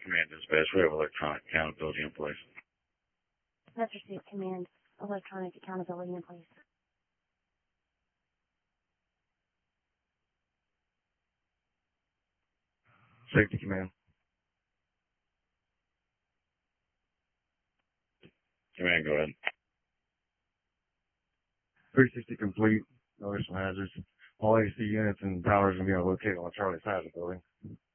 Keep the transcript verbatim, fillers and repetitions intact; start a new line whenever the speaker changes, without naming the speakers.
Command dispatch. We have electronic accountability in place.
That's received. Command. Electronic accountability in place.
Safety Command.
Command, go ahead.
three sixty complete. No additional hazards. All A C units and towers are going to be located on the Charlie side of the building.